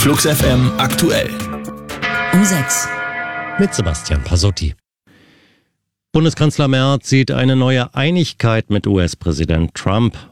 Flux FM aktuell. Um 6. Mit Sebastian Pasotti. Bundeskanzler Merz sieht eine neue Einigkeit mit US-Präsident Trump.